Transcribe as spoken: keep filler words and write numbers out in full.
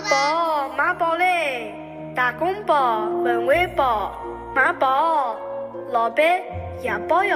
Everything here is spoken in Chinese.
宝买宝嘞，大公报、文汇报买宝，老板夜报要。